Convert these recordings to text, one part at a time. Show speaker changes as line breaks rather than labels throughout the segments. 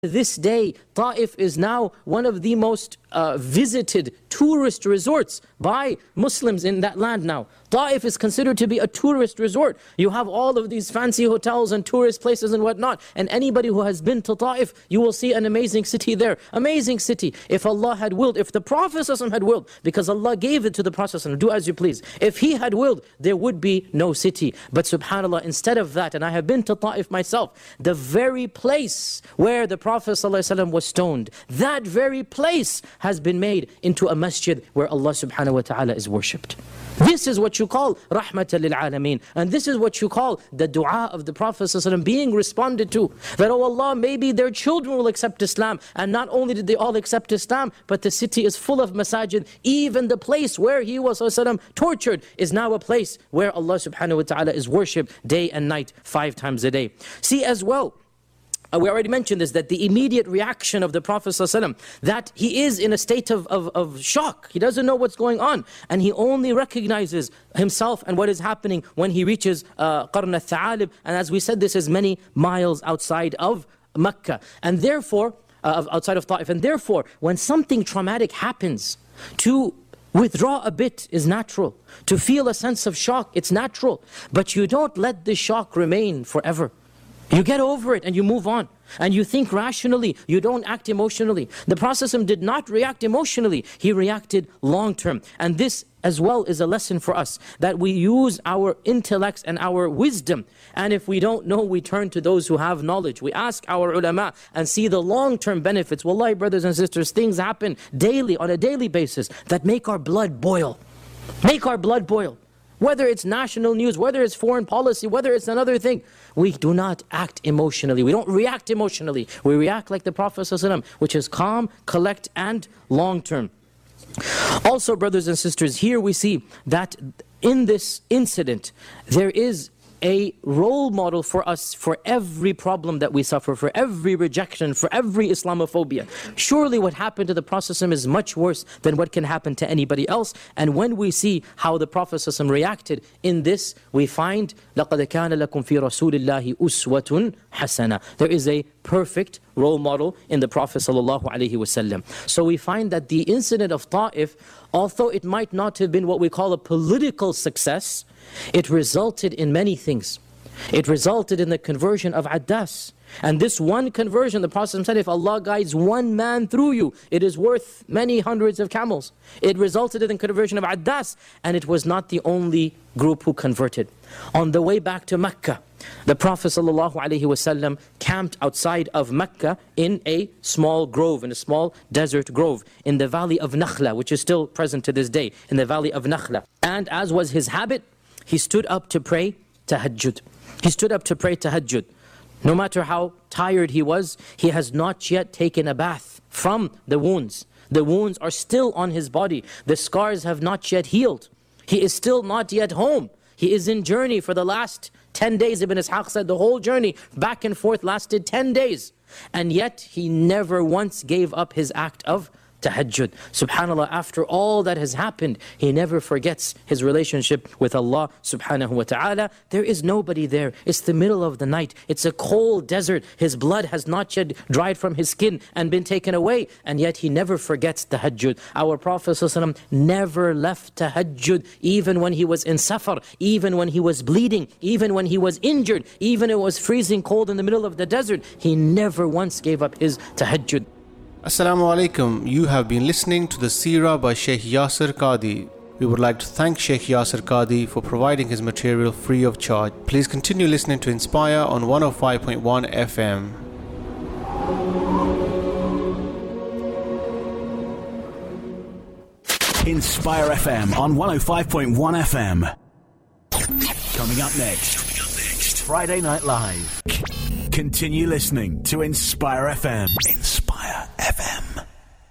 This day, Ta'if is now one of the most visited tourist resorts by Muslims in that land now. Ta'if is considered to be a tourist resort. You have all of these fancy hotels and tourist places and whatnot. And anybody who has been to Ta'if, you will see an amazing city there. Amazing city. If Allah had willed, if the Prophet ﷺ had willed, because Allah gave it to the Prophet ﷺ, do as you please. If he had willed, there would be no city. But subhanAllah, instead of that, and I have been to Ta'if myself, the very place where the Prophet ﷺ was stoned, that very place has been made into a masjid where Allah subhanahu wa ta'ala is worshipped. This is what you call rahmatan lil alameen. And this is what you call the dua of the Prophet ﷺ being responded to. That, oh Allah, maybe their children will accept Islam. And not only did they all accept Islam, but the city is full of masajid. Even the place where he was ﷺ tortured is now a place where Allah subhanahu wa ta'ala is worshipped day and night, 5 times a day. See as well, we already mentioned this, that the immediate reaction of the Prophet ﷺ, that he is in a state of shock. He doesn't know what's going on. And he only recognizes himself and what is happening when he reaches Qarn al-Tha'alib. And as we said, this is many miles outside of Mecca. And therefore, outside of Ta'if. And therefore, when something traumatic happens, to withdraw a bit is natural. To feel a sense of shock, it's natural. But you don't let the shock remain forever. You get over it and you move on. And you think rationally, you don't act emotionally. The Prophet did not react emotionally, he reacted long term. And this as well is a lesson for us, that we use our intellects and our wisdom. And if we don't know, we turn to those who have knowledge. We ask our ulama and see the long-term benefits. Wallahi, brothers and sisters, things happen daily, on a daily basis, that make our blood boil. Make our blood boil. Whether it's national news, whether it's foreign policy, whether it's another thing, we do not act emotionally. We don't react emotionally. We react like the Prophet ﷺ, which is calm, collect, and long-term. Also, brothers and sisters, here we see that in this incident, there is a role model for us for every problem that we suffer, for every rejection, for every Islamophobia. Surely what happened to the Prophet ﷺ is much worse than what can happen to anybody else. And when we see how the Prophet ﷺ reacted in this, we find لَقَدْ كَانَ لَكُمْ فِي رَسُولِ اللَّهِ أُسْوَةٌ حَسَنَةٌ. There is a perfect role model in the Prophet ﷺ. So we find that the incident of Ta'if, although it might not have been what we call a political success, it resulted in many things. It resulted in the conversion of Addas. And this one conversion, the Prophet said, if Allah guides one man through you, it is worth many hundreds of camels. It resulted in the conversion of Addas, and it was not the only group who converted. On the way back to Mecca, the Prophet ﷺ camped outside of Mecca in a small grove, in a small desert grove, in the valley of Nakhla, which is still present to this day, in the valley of Nakhla. And as was his habit, he stood up to pray tahajjud. He stood up to pray tahajjud. No matter how tired he was, he has not yet taken a bath from the wounds. The wounds are still on his body. The scars have not yet healed. He is still not yet home. He is in journey for the last 10 days. Ibn Ishaq said the whole journey back and forth lasted 10 days. And yet he never once gave up his act of tahajjud. SubhanAllah, after all that has happened, he never forgets his relationship with Allah subhanahu wa ta'ala. There is nobody there. It's the middle of the night. It's a cold desert. His blood has not yet dried from his skin and been taken away. And yet he never forgets tahajjud. Our Prophet ﷺ never left tahajjud, even when he was in safar, even when he was bleeding, even when he was injured, even when it was freezing cold in the middle of the desert. He never once gave up his tahajjud.
Assalamu alaikum. You have been listening to the Seerah by Sheikh Yasir Qadhi. We would like to thank Sheikh Yasir Qadhi for providing his material free of charge. Please continue listening to Inspire on 105.1 FM.
Inspire FM on 105.1 FM. Coming up next, Friday Night Live. Continue listening to Inspire FM. Inspire FM.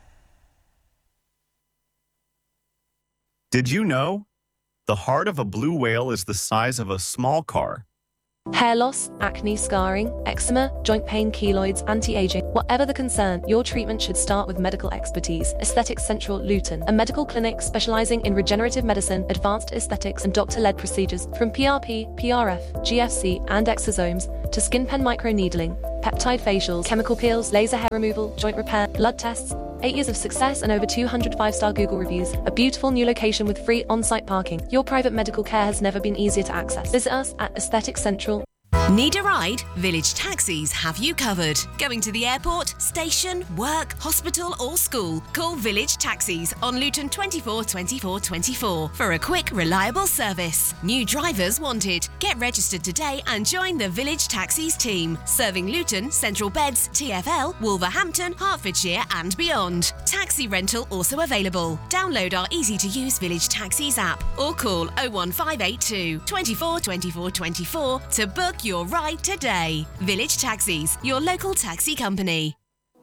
Did you know? The heart of a blue whale is the size of a small car.
Hair loss, acne, scarring, eczema, joint pain, keloids, anti-aging. Whatever the concern, your treatment should start with medical expertise. Aesthetics Central Luton, a medical clinic specializing in regenerative medicine, advanced aesthetics and doctor-led procedures from PRP, PRF, GFC and exosomes to skin pen microneedling, peptide facials, chemical peels, laser hair removal, joint repair, blood tests. 8 years of success and over 200 5-star Google reviews. A beautiful new location with free on-site parking. Your private medical care has never been easier to access. Visit us at Aesthetics Central.
Need a ride? Village Taxis have you covered. Going to the airport, station, work, hospital or school? Call Village Taxis on Luton 24 24 24 for a quick, reliable service. New drivers wanted. Get registered today and join the Village Taxis team. Serving Luton, Central Beds, TfL, Wolverhampton, Hertfordshire and beyond. Taxi rental also available. Download our easy-to-use Village Taxis app or call 01582 24 24 24 to book your ride today. Village Taxis, your local taxi company.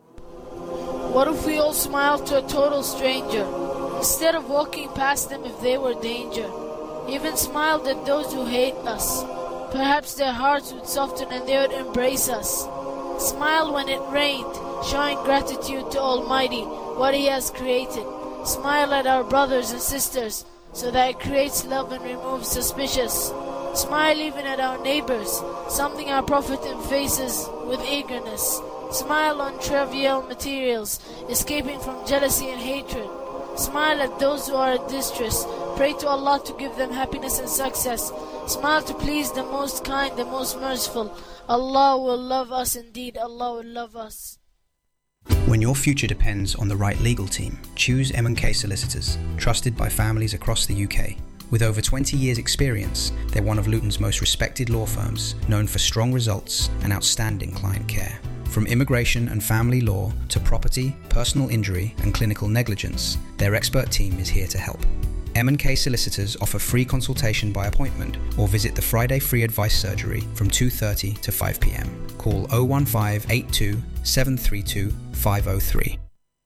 What if we all smiled to a total stranger, instead of walking past them if they were danger? Even smiled at those who hate us. Perhaps their hearts would soften and they would embrace us. Smile when it rained, showing gratitude to Almighty, what He has created. Smile at our brothers and sisters, so that it creates love and removes suspicious. Smile even at our neighbors, something our Prophet emphasizes with eagerness. Smile on trivial materials, escaping from jealousy and hatred. Smile at those who are in distress. Pray to Allah to give them happiness and success. Smile to please the most kind, the most merciful. Allah will love us indeed. Allah will love us.
When your future depends on the right legal team, choose M&K Solicitors, trusted by families across the UK. With over 20 years' experience, they're one of Luton's most respected law firms, known for strong results and outstanding client care. From immigration and family law to property, personal injury and clinical negligence, their expert team is here to help. M&K Solicitors offer free consultation by appointment or visit the Friday Free Advice Surgery from 2:30 to 5 p.m. Call 01582 732 503.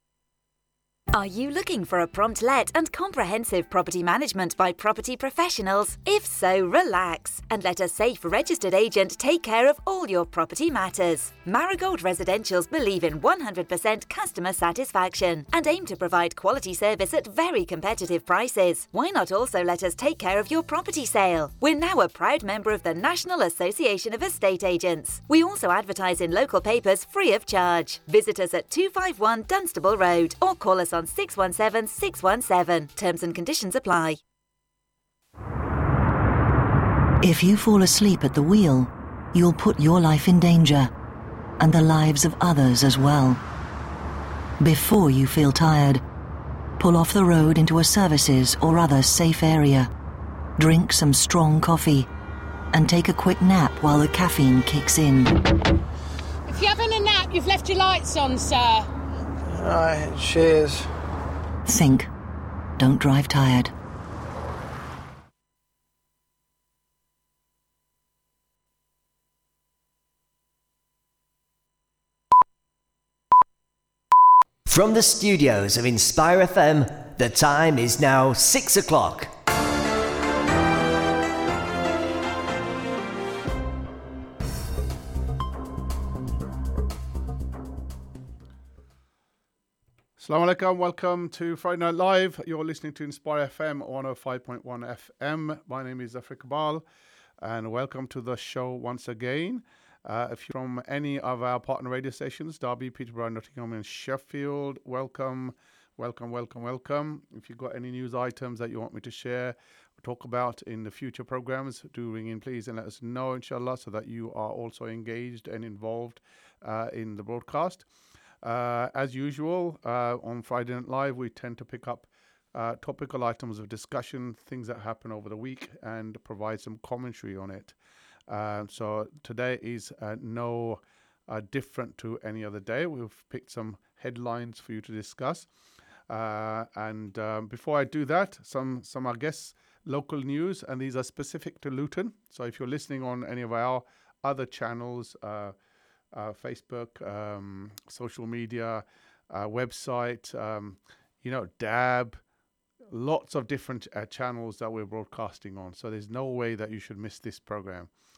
Are you looking for a prompt let and comprehensive property management by property professionals? If so, relax and let a safe registered agent take care of all your property matters. Marigold Residentials believe in 100% customer satisfaction and aim to provide quality service at very competitive prices. Why not also let us take care of your property sale? We're now a proud member of the National Association of Estate Agents. We also advertise in local papers free of charge. Visit us at 251 Dunstable Road or call us on 617 617. Terms and conditions apply.
If you fall asleep at the wheel, you'll put your life in danger and the lives of others as well. Before you feel tired, pull off the road into a services or other safe area. Drink some strong coffee and take a quick nap while the caffeine kicks in.
If you're having a nap, you've left your lights on, sir.
Right, cheers.
Think. Don't drive tired.
From the studios of Inspire FM, the time is now 6 o'clock.
Assalamu alaikum, welcome to Friday Night Live. You're listening to Inspire FM 105.1 FM. My name is Zafar Kabal and welcome to the show once again. If you're from any of our partner radio stations, Derby, Peterborough, Nottingham and Sheffield, welcome. If you've got any news items that you want me to share or talk about in the future programs, do ring in please and let us know, inshallah, so that you are also engaged and involved in the broadcast. As usual, on Friday Night Live, we tend to pick up topical items of discussion, things that happen over the week, and provide some commentary on it. So today is no different to any other day. We've picked some headlines for you to discuss. And before I do that, some I guess, local news, and these are specific to Luton. So if you're listening on any of our other channels, Facebook, social media, website, DAB, lots of different channels that we're broadcasting on. So there's no way that you should miss this program.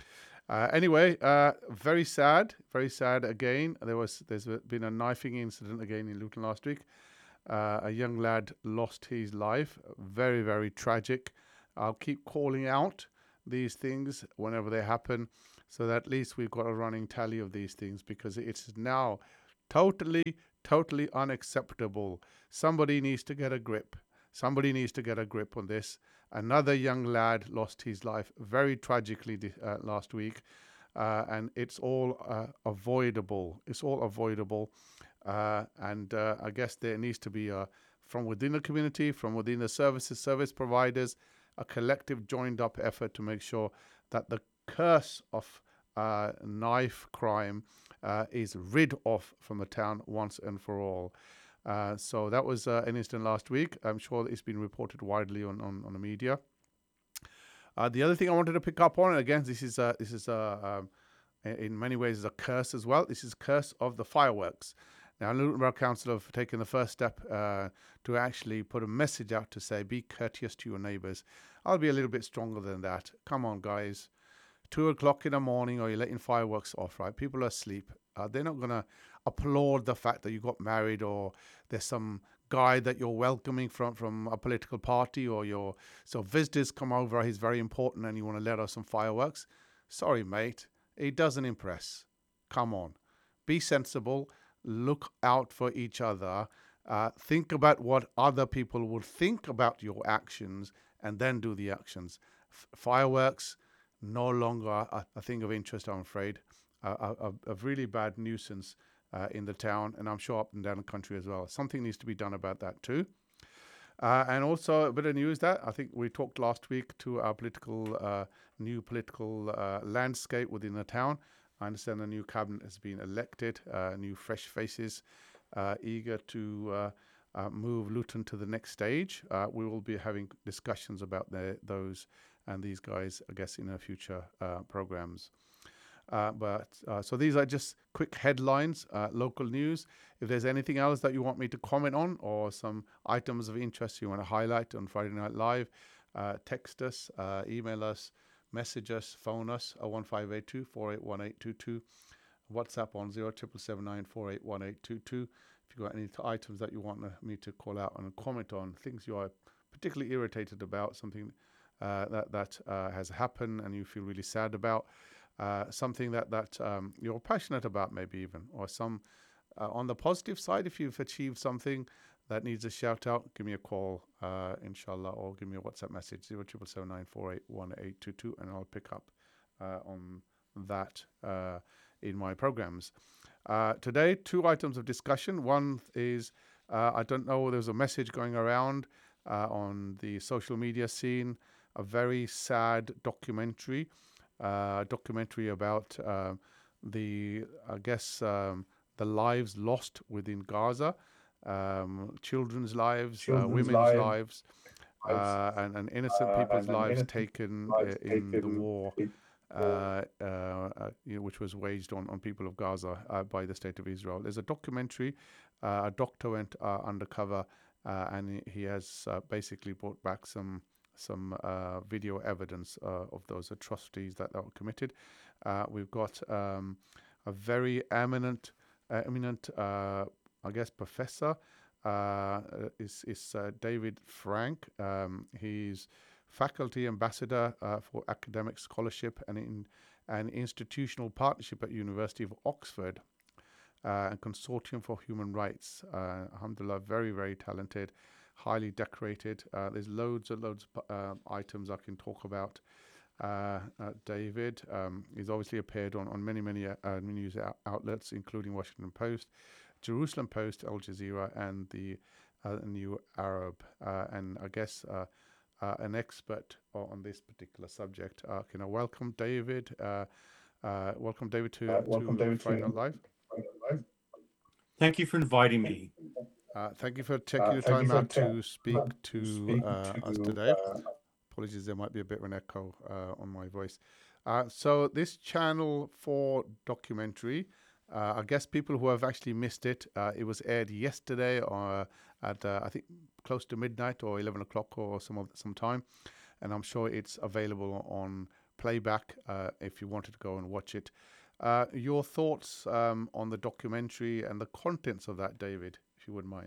Anyway, very sad again. There's been a knifing incident again in Luton last week. A young lad lost his life. Very, very tragic. I'll keep calling out these things whenever they happen, so that at least we've got a running tally of these things, because it's now totally unacceptable. Somebody needs to get a grip. Somebody needs to get a grip on this. Another young lad lost his life very tragically last week, and it's all avoidable. It's all avoidable, and I guess there needs to be, from within the community, from within the service providers, a collective joined-up effort to make sure that the curse of knife crime is rid of from the town once and for all. So that was an incident last week. I'm sure it's been reported widely on the media. The other thing I wanted to pick up on, and again, this is in many ways is a curse as well. This is curse of the fireworks. Now, Luton Borough Council have taken the first step to actually put a message out to say, be courteous to your neighbours. I'll be a little bit stronger than that. Come on, guys. 2 o'clock in the morning, or you're letting fireworks off, right? People are asleep. They're not going to applaud the fact that you got married, or there's some guy that you're welcoming from a political party, or so visitors come over, he's very important, and you want to let off some fireworks. Sorry, mate. It doesn't impress. Come on. Be sensible. Look out for each other. Think about what other people would think about your actions, and then do the actions. Fireworks, no longer a thing of interest, I'm afraid. A really bad nuisance in the town, and I'm sure up and down the country as well. Something needs to be done about that too. And also a bit of news that I think we talked last week to our new political landscape within the town. I understand the new cabinet has been elected, new fresh faces, eager to move Luton to the next stage. We will be having discussions about those and these guys, I guess, in our future programs. So these are just quick headlines, local news. If there's anything else that you want me to comment on, or some items of interest you want to highlight on Friday Night Live, text us, email us, message us, phone us, 01582 481822, WhatsApp on 0779 481822. If you've got any items that you want me to call out and comment on, things you are particularly irritated about, something that has happened and you feel really sad about, something that you're passionate about, maybe even, or some on the positive side, if you've achieved something that needs a shout out, give me a call, inshallah, or give me a WhatsApp message, 0779 481822, and I'll pick up on that in my programs. Today, 2 items of discussion. One is, I don't know, there's a message going around on the social media scene, a very sad documentary about the lives lost within Gaza, children's lives, women's lives, and innocent people's lives taken in the war, which was waged on people of Gaza by the State of Israel. There's a documentary. A doctor went undercover, and he has basically brought back some video evidence of those atrocities that were committed. We've got a very eminent, I guess, professor, is David Frank. He's faculty ambassador for academic scholarship and institutional partnership at University of Oxford, and Consortium for Human Rights. Alhamdulillah, very, very talented, highly decorated. There's loads of items I can talk about. David, he's obviously appeared on many news outlets, including Washington Post, Jerusalem Post, Al Jazeera, and the New Arab, and I guess an expert on this particular subject. Can I welcome David? Welcome David to Friday Night Live.
Thank you for inviting me.
Thank you for taking your time out to speak to us today. Apologies, there might be a bit of an echo on my voice. So this Channel 4 documentary, I guess people who have actually missed it, it was aired yesterday at I think close to midnight or 11 o'clock or some time, and I'm sure it's available on playback if you wanted to go and watch it. Your thoughts on the documentary and the contents of that, David, if you wouldn't mind.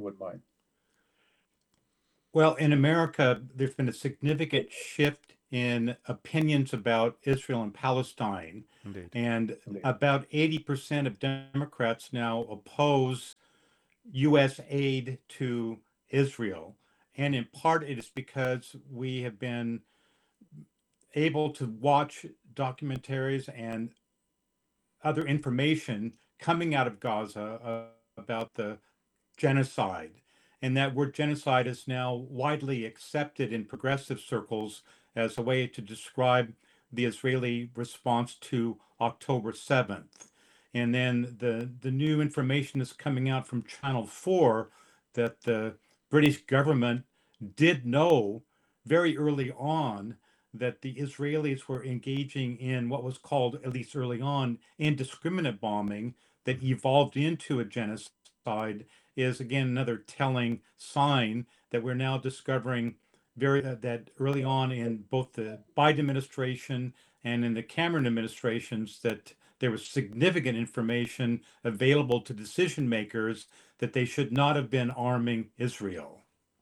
Well, in America, there's been a significant shift in opinions about Israel and Palestine.
Indeed.
And about 80% of Democrats now oppose U.S. aid to Israel. And in part, it is because we have been able to watch documentaries and other information coming out of Gaza about the genocide. And that word genocide is now widely accepted in progressive circles as a way to describe the Israeli response to October 7th. And then the new information is coming out from Channel 4 that the British government did know very early on that the Israelis were engaging in what was called, at least early on, indiscriminate bombing that evolved into a genocide, is again another telling sign that we're now discovering that early on in both the Biden administration and in the Cameron administrations that there was significant information available to decision makers that they should not have been arming Israel.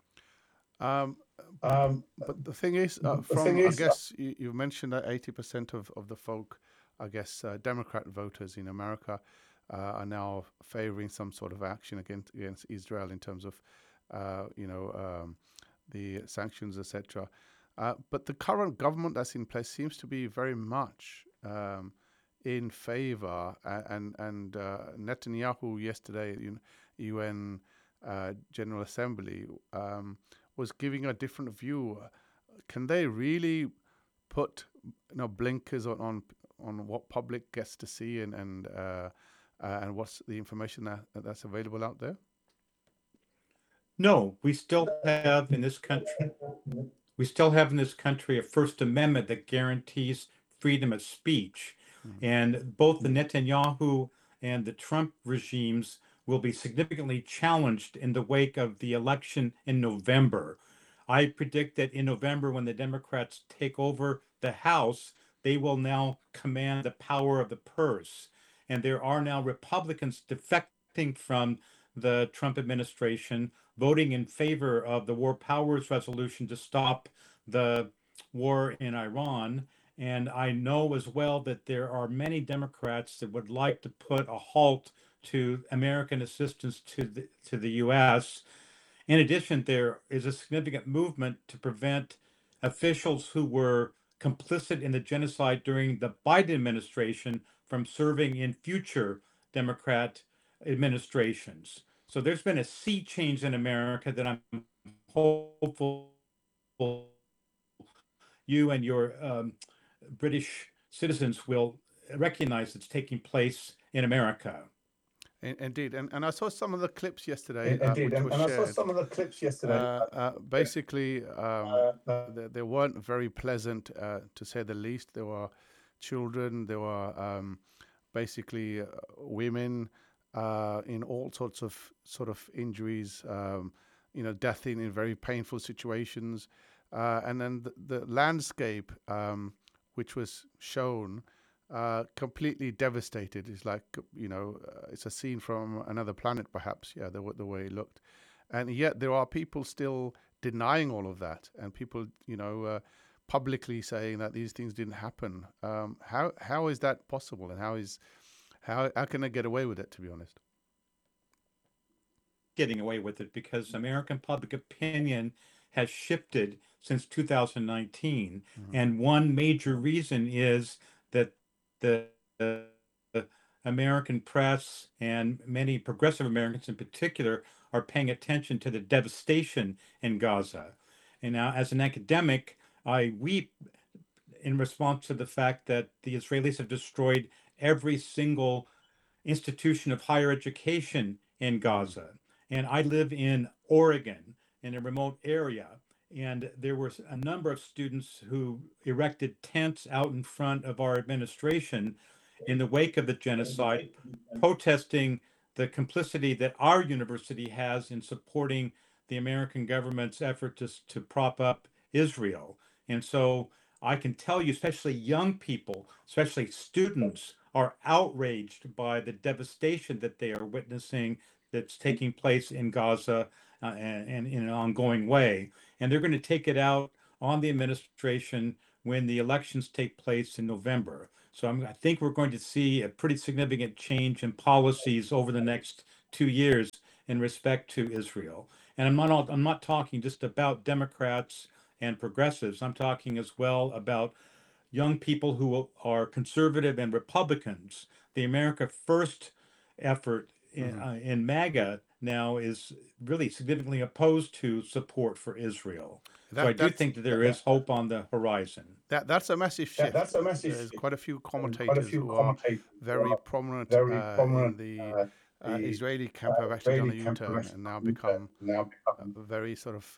But the thing is, I guess you mentioned that 80% of the folk, I guess, Democrat voters in America are now favoring some sort of action against Israel in terms of, the sanctions, etc. But the current government that's in place seems to be very much in favor, and Netanyahu yesterday, UN General Assembly, was giving a different view. Can they really put blinkers on what public gets to see and what's the information that's available out there?
No, we still have in this country a First Amendment that guarantees freedom of speech. And both the Netanyahu and the Trump regimes will be significantly challenged in the wake of the election in November. I predict that in November, when the Democrats take over the House, they will now command the power of the purse. And there are now Republicans defecting from the Trump administration, voting in favor of the War Powers Resolution to stop the war in Iran. And I know as well that there are many Democrats that would like to put a halt to American assistance to the U.S. In addition, there is a significant movement to prevent officials who were complicit in the genocide during the Biden administration from serving in future Democrat administrations. So there's been a sea change in America that I'm hopeful you and your British citizens will recognize it's taking place in America.
Indeed, and I saw some of the clips yesterday, which were shared. Basically, they weren't very pleasant, to say the least. There were children, there were basically women in all sorts of injuries, death in very painful situations, and then the landscape, which was shown. Completely devastated. It's like, it's a scene from another planet, perhaps. Yeah, the way it looked, and yet there are people still denying all of that, and people, publicly saying that these things didn't happen. How is that possible, and how can they get away with it? To be honest,
getting away with it because American public opinion has shifted since 2019, and one major reason is that the American press and many progressive Americans in particular are paying attention to the devastation in Gaza. And now, as an academic, I weep in response to the fact that the Israelis have destroyed every single institution of higher education in Gaza. And I live in Oregon, in a remote area. And there were a number of students who erected tents out in front of our administration in the wake of the genocide, protesting the complicity that our university has in supporting the American government's effort to prop up Israel. And so I can tell you, especially young people, especially students, are outraged by the devastation that they are witnessing that's taking place in Gaza and in an ongoing way. And they're going to take it out on the administration when the elections take place in November. So I think we're going to see a pretty significant change in policies over the next 2 years in respect to Israel. And I'm not talking just about Democrats and progressives. I'm talking as well about young people who are conservative and Republicans. The America First effort in MAGA now is really significantly opposed to support for Israel. So I do think that there is hope on the horizon.
That's a massive shift. There's quite a few commentators who are very prominent in the Israeli camp have actually done a U-turn and now become very sort of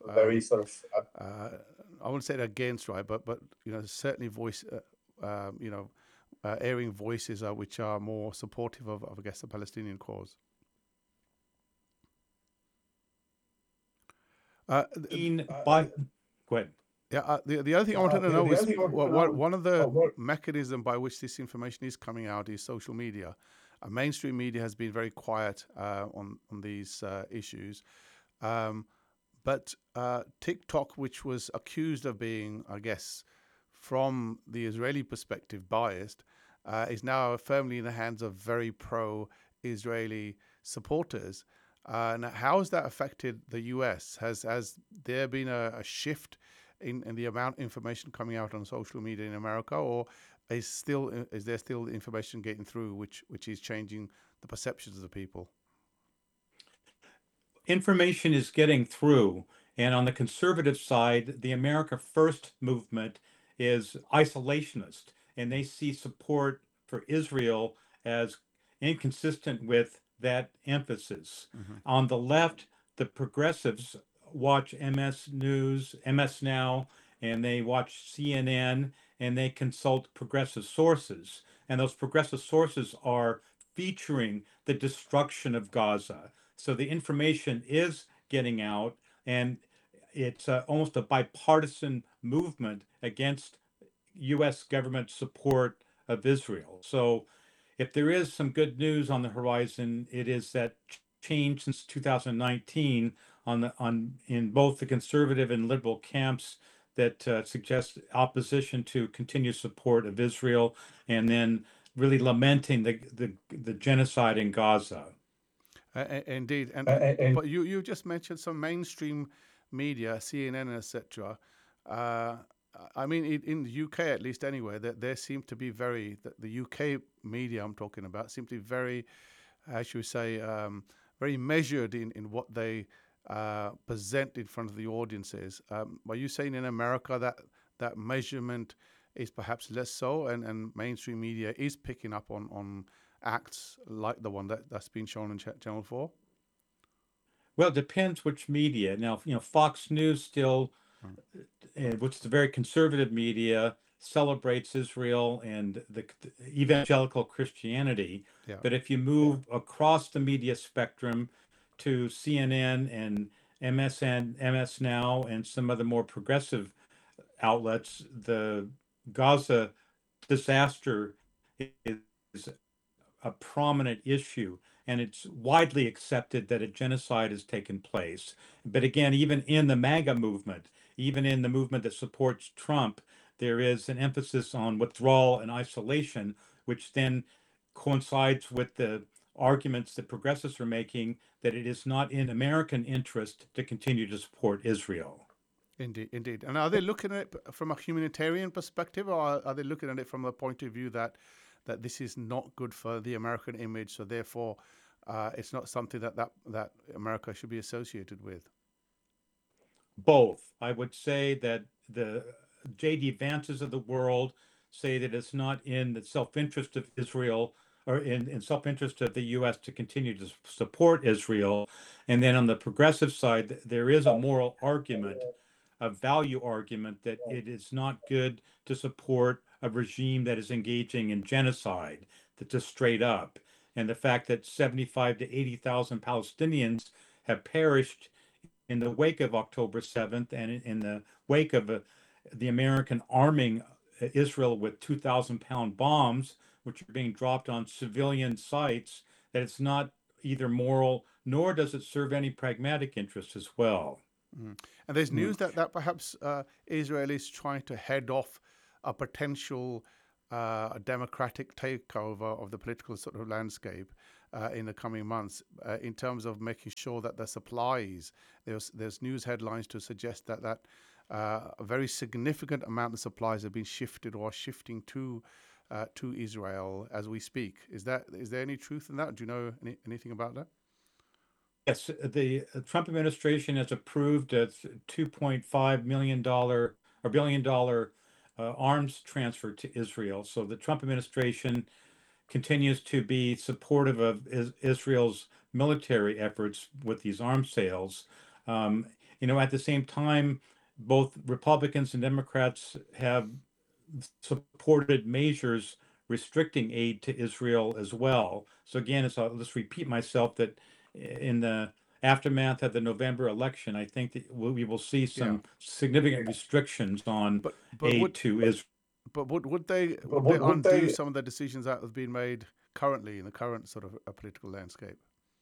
I wouldn't say they're against, right, but certainly airing voices which are more supportive of I guess the Palestinian cause.
Go ahead.
Yeah, the other thing I wanted to know is one of the mechanisms by which this information is coming out is social media. Mainstream media has been very quiet on these issues. But TikTok, which was accused of being, I guess, from the Israeli perspective, biased, is now firmly in the hands of very pro-Israeli supporters. Now, how has that affected the US? Has there been a shift in the amount of information coming out on social media in America, or is there still information getting through which is changing the perceptions of the people?
Information is getting through, and on the conservative side, the America First movement is isolationist, and they see support for Israel as inconsistent with that emphasis. On the left, the progressives watch MS News, MS Now, and they watch CNN, and they consult progressive sources. And those progressive sources are featuring the destruction of Gaza. So the information is getting out, and it's almost a bipartisan movement against U.S. government support of Israel. So if there is some good news on the horizon, it is that change since 2019 in both the conservative and liberal camps that suggests opposition to continued support of Israel, and then really lamenting the genocide in Gaza.
Indeed, but you just mentioned some mainstream media, CNN, etc. I mean, in the UK at least, anyway, there seem to be the UK media I'm talking about seem to be very, how should we say, very measured in what they present in front of the audiences. Are you saying in America that measurement is perhaps less so, and mainstream media is picking up on acts like the one that's been shown on Channel 4?
Well, it depends which media. Now, Fox News still, which is the very conservative media, celebrates Israel and the evangelical Christianity.
Yeah.
But if you move across the media spectrum to CNN and MSN, MS Now, and some of the more progressive outlets, the Gaza disaster is a prominent issue, and it's widely accepted that a genocide has taken place. But again, even in the MAGA movement, even in the movement that supports Trump, there is an emphasis on withdrawal and isolation, which then coincides with the arguments that progressives are making that it is not in American interest to continue to support Israel.
Indeed. And are they looking at it from a humanitarian perspective, or are they looking at it from a point of view that this is not good for the American image, so therefore it's not something that America should be associated with?
Both. I would say that the J.D. Vances of the world say that it's not in the self-interest of Israel or in self-interest of the U.S. to continue to support Israel. And then on the progressive side, there is a moral argument, a value argument, that it is not good to support a regime that is engaging in genocide, that's just straight up. And the fact that 75 to 80,000 Palestinians have perished in the wake of October 7th and in the wake of the American arming Israel with 2,000-pound bombs, which are being dropped on civilian sites, that it's not either moral nor does it serve any pragmatic interests as well.
And there's news that perhaps Israel is trying to head off a potential democratic takeover of the political sort of landscape in the coming months in terms of making sure that the supplies, there's news headlines to suggest that a very significant amount of supplies have been shifted or shifting to Israel as we speak. Is there any truth in that? Do you know anything about that?
Yes, the Trump administration has approved a $2.5 million or $1 billion arms transfer to Israel. So the Trump administration continues to be supportive of Israel's military efforts with these arms sales. At the same time, both Republicans and Democrats have supported measures restricting aid to Israel as well. So again, I'll just repeat myself that in the aftermath of the November election, I think that we will see some significant restrictions on aid to Israel.
But would they undo some of the decisions that have been made currently in the current sort of political landscape?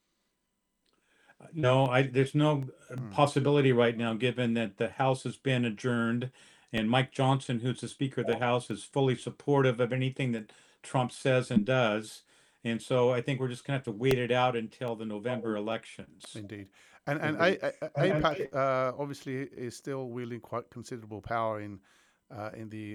No, there's no possibility right now, given that the House has been adjourned, and Mike Johnson, who's the Speaker of the House, is fully supportive of anything that Trump says and does. And so I think we're just going to have to wait it out until the November elections.
Indeed. And AIPAC obviously is still wielding quite considerable power in the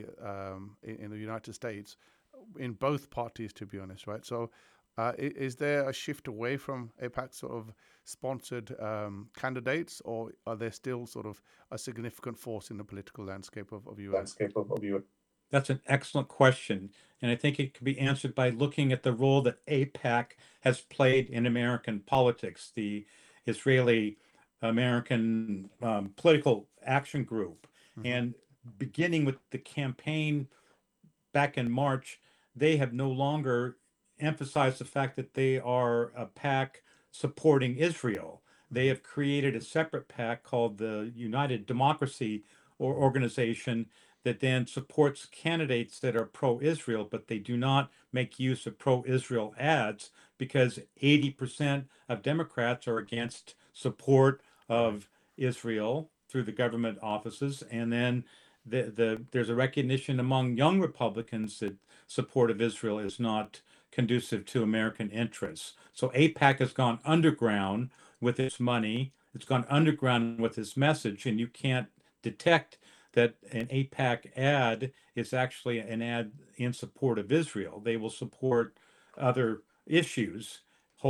United States, in both parties, to be honest, right? So is there a shift away from AIPAC sort of sponsored candidates, or are there still sort of a significant force in the political landscape of US?
That's an excellent question. And I think it can be answered by looking at the role that AIPAC has played in American politics, the Israeli American Political Action Group. And beginning with the campaign back in March, they have no longer emphasized the fact that they are a PAC supporting Israel. They have created a separate PAC called the United Democracy Organization that then supports candidates that are pro-Israel, but they do not make use of pro-Israel ads because 80% of Democrats are against support of Israel through the government offices. And then there's a recognition among young Republicans that support of Israel is not conducive to American interests. So AIPAC has gone underground with its money. It's gone underground with its message, and you can't detect that an AIPAC ad is actually an ad in support of Israel. They will support other issues,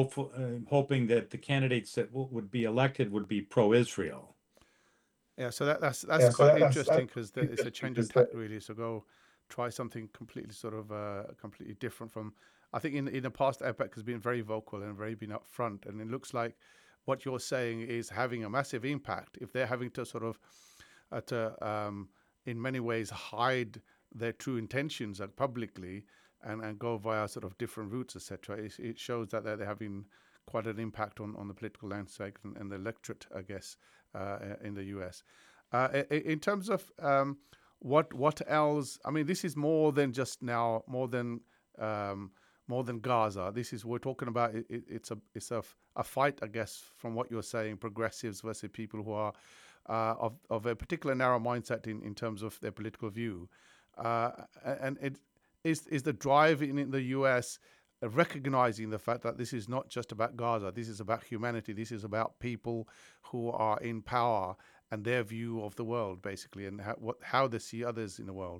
hoping that the candidates that would be elected would be pro-Israel.
Yeah, so that's quite interesting because it's a change of tack, really. So go try something completely sort of completely different from. I think in the past, AIPAC has been very vocal and very been upfront, and it looks like what you're saying is having a massive impact. If they're having to sort of in many ways hide their true intentions publicly and go via sort of different routes, etc., it shows that they're having quite an impact on the political landscape and the electorate, I guess, in the US. In terms of what else? I mean, this is more than just now, more than Gaza. This is we're talking about. It's a fight, I guess, from what you're saying, progressives versus people who are of a particular narrow mindset in terms of their political view, and it is the drive in the US recognizing the fact that this is not just about Gaza. This is about humanity. This is about people who are in power and their view of the world, basically, and how they see others in the world.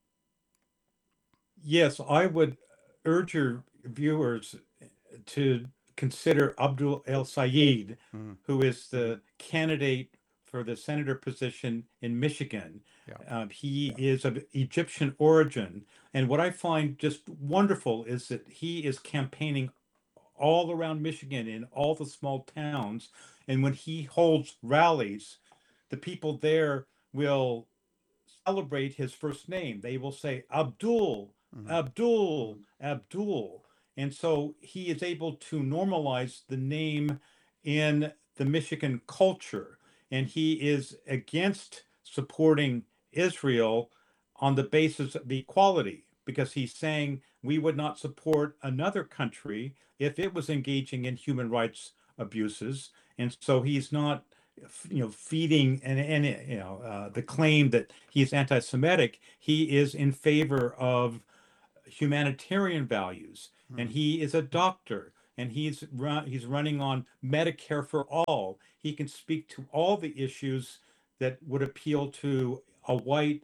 Yes, I would urge your viewers to consider Abdul El-Sayed, who is the candidate for the senator position in Michigan. He is of Egyptian origin. And what I find just wonderful is that he is campaigning all around Michigan in all the small towns. And when he holds rallies, the people there will celebrate his first name. They will say, Abdul, Abdul, Abdul. And so he is able to normalize the name in the Michigan culture. And he is against supporting Israel on the basis of equality, because he's saying we would not support another country if it was engaging in human rights abuses. And so he's not, feeding the claim that he's anti-Semitic. He is in favor of humanitarian values, and he is a doctor, and he's running on Medicare for all. He can speak to all the issues that would appeal to a white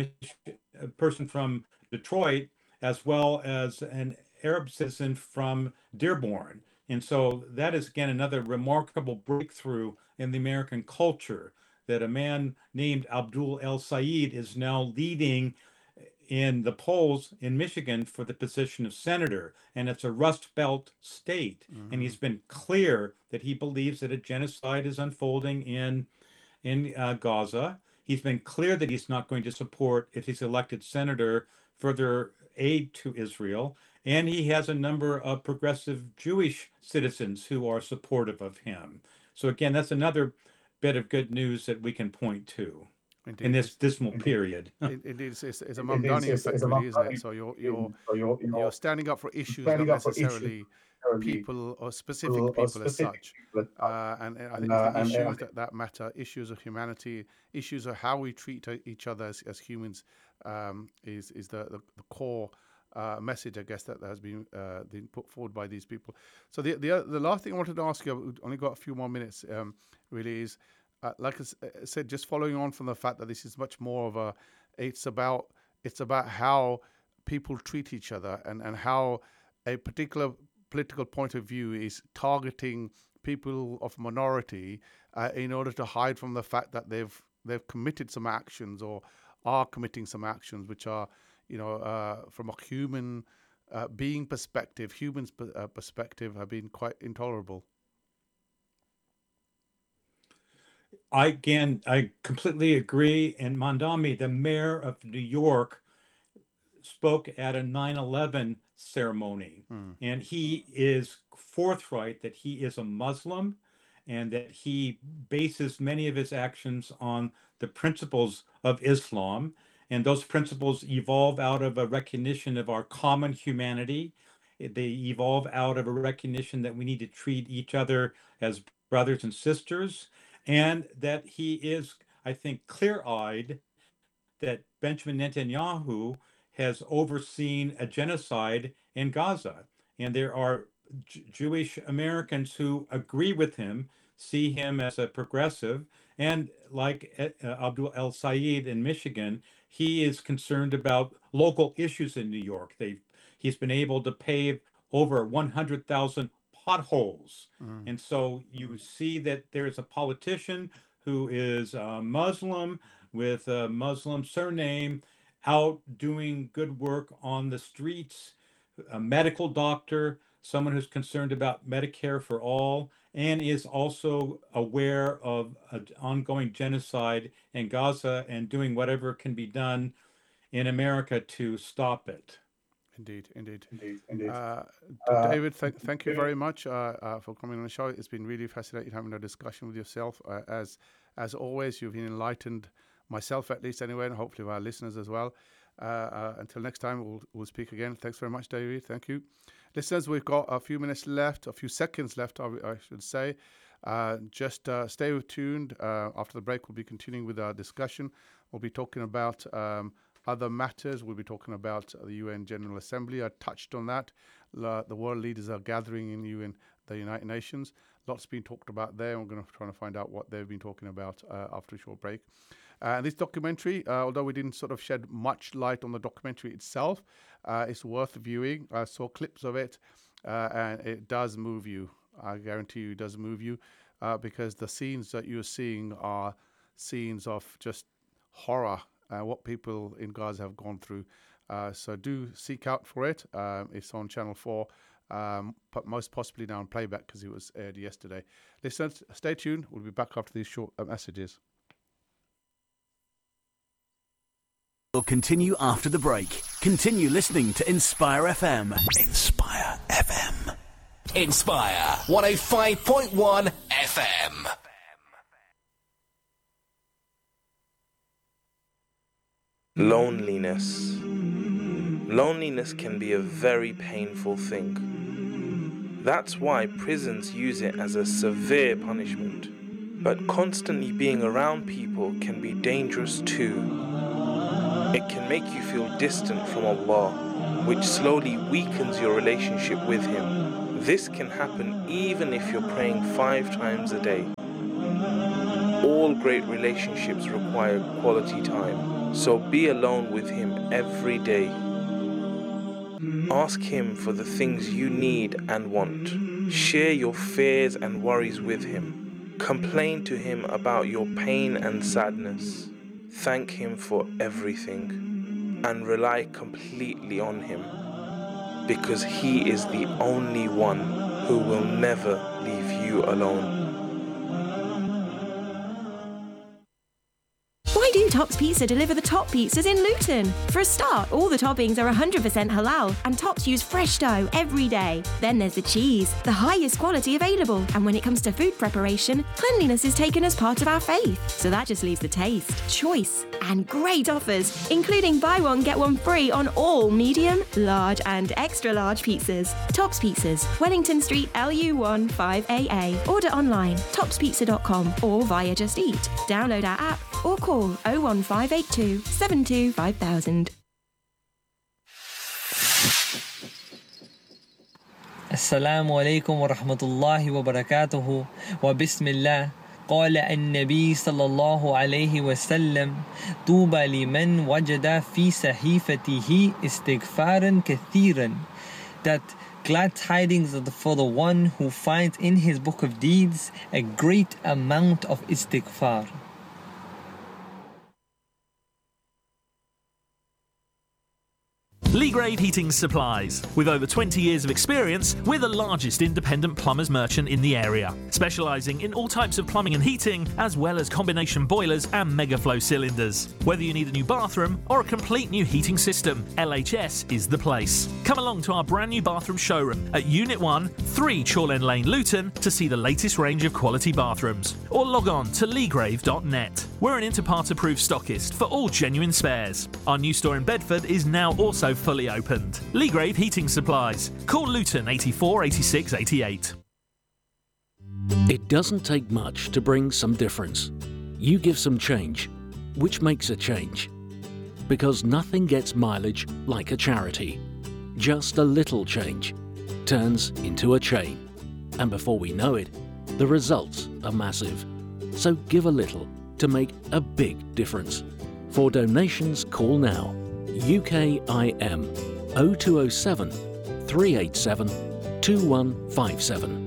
person from Detroit, as well as an Arab citizen from Dearborn. And so that is, again, another remarkable breakthrough in the American culture, that a man named Abdul El Sayed is now leading in the polls in Michigan for the position of senator, and it's a Rust Belt state. And he's been clear that he believes that a genocide is unfolding in Gaza. He's been clear that he's not going to support, if he's elected senator, further aid to Israel. And he has a number of progressive Jewish citizens who are supportive of him. So again, that's another bit of good news that we can point to. Indeed. In this dismal period.
It's a Mamdani effect, really, isn't it? So you're standing up for issues, not necessarily people or specific people as such. And I think the issues that matter, issues of humanity, issues of how we treat each other as humans, is the core message, I guess, that has been put forward by these people. So the last thing I wanted to ask you, we've only got a few more minutes, really, is like I said, just following on from the fact that this is much more of it's about how people treat each other, and how a particular political point of view is targeting people of minority in order to hide from the fact that they've committed some actions or are committing some actions which are, from a human being perspective, humans' perspective, have been quite intolerable.
I completely agree. And Mamdani, the mayor of New York, spoke at a 9/11 ceremony, and he is forthright that he is a Muslim, and that he bases many of his actions on the principles of Islam. And those principles evolve out of a recognition of our common humanity. They evolve out of a recognition that we need to treat each other as brothers and sisters. And that he is, I think, clear-eyed that Benjamin Netanyahu has overseen a genocide in Gaza. And there are Jewish Americans who agree with him, see him as a progressive. And like Abdul El Sayed in Michigan, he is concerned about local issues in New York. He's been able to pave over 100,000 potholes. And so you see that there's a politician who is a Muslim with a Muslim surname out doing good work on the streets, a medical doctor, someone who's concerned about Medicare for all, and is also aware of an ongoing genocide in Gaza and doing whatever can be done in America to stop it.
Indeed. David, thank you very much for coming on the show. It's been really fascinating having a discussion with yourself. As always, you've been enlightened, myself at least anyway, and hopefully our listeners as well. Until next time, we'll speak again. Thanks very much, David. Thank you. Listeners, we've got a few seconds left, I should say. Just stay tuned. After the break, we'll be continuing with our discussion. We'll be talking about other matters. We'll be talking about the UN General Assembly. I touched on that. The world leaders are gathering in the United Nations. Lots been talked about there. We're going to try to find out what they've been talking about after a short break. This documentary, although we didn't sort of shed much light on the documentary itself, it's worth viewing. I saw clips of it, and it does move you. I guarantee you it does move you, because the scenes that you're seeing are scenes of just horror, what people in Gaza have gone through. So do seek out for it. It's on Channel 4, but most possibly now on playback because it was aired yesterday. Listeners, stay tuned. We'll be back after these short messages.
We'll continue after the break. Continue listening to Inspire FM. Inspire FM.
Inspire 105.1 FM.
Loneliness. Loneliness can be a very painful thing. That's why prisons use it as a severe punishment. But constantly being around people can be dangerous too. It can make you feel distant from Allah, which slowly weakens your relationship with Him. This can happen even if you're praying 5 times a day. All great relationships require quality time, so be alone with Him every day. Ask Him for the things you need and want. Share your fears and worries with Him. Complain to Him about your pain and sadness. Thank Him for everything and rely completely on Him, because He is the only one who will never leave you alone.
Why do Tops Pizza deliver the top pizzas in Luton? For a start, all the toppings are 100% halal and Tops use fresh dough every day. Then there's the cheese, the highest quality available. And when it comes to food preparation, cleanliness is taken as part of our faith. So that just leaves the taste, choice, and great offers, including buy one, get one free on all medium, large, and extra large pizzas. Tops Pizzas, Wellington Street, LU1 5AA. Order online, topspizza.com or via Just Eat. Download our app or call 01582 72 5000.
السلام عليكم ورحمة الله وبركاته وبسم الله. قال النبي صلى الله عليه وسلم: طوبى لمن وجد في صحيفته استغفارا كثيرا. That glad tidings are for the one who finds in his book of deeds a great amount of istighfar.
Legrave Heating Supplies. With over 20 years of experience, we're the largest independent plumbers merchant in the area, specialising in all types of plumbing and heating, as well as combination boilers and megaflow cylinders. Whether you need a new bathroom or a complete new heating system, LHS is the place. Come along to our brand new bathroom showroom at Unit 1, 3 Chorlend Lane, Luton, to see the latest range of quality bathrooms, or log on to legrave.net. We're an Interpart approved stockist for all genuine spares. Our new store in Bedford is now also fully opened. Legrave Heating Supplies. Call Luton 84 86 88.
It doesn't take much to bring some difference. You give some change, which makes a change. Because nothing gets mileage like a charity. Just a little change turns into a chain. And before we know it, the results are massive. So give a little to make a big difference. For donations, call now. UKIM 0207 387 2157.